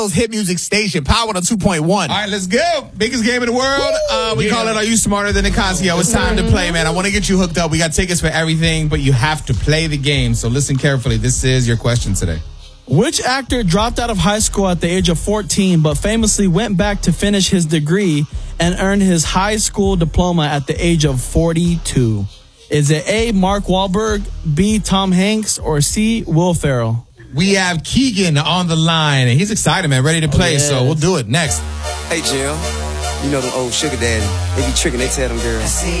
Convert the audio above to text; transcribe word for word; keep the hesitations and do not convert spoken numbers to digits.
Hit music station, Power one oh two point one. All right, let's go. Biggest game in the world. Uh, we yeah. call it Are You Smarter Than Nicasio? It's time to play, man. I want to get you hooked up. We got tickets for everything, but you have to play the game. So listen carefully. This is your question today. Which actor dropped out of high school at the age of fourteen, but famously went back to finish his degree and earned his high school diploma at the age of forty-two? Is it A, Mark Wahlberg, B, Tom Hanks, or C, Will Ferrell? We have Keegan on the line, and he's excited, man, ready to play, oh, yes. so we'll do it next. Hey, Jill, you know them old sugar daddy. They be tricking, they tell them girls,